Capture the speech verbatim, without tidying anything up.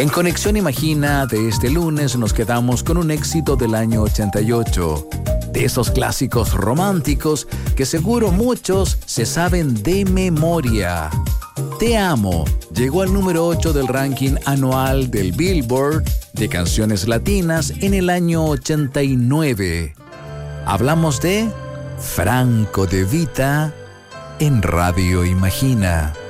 En Conexión Imagina de este lunes nos quedamos con un éxito del año ochenta y ocho. De esos clásicos románticos que seguro muchos se saben de memoria. Te amo llegó al número ocho del ranking anual del Billboard de canciones latinas en el año ochenta y nueve. Hablamos de Franco De Vita en Radio Imagina.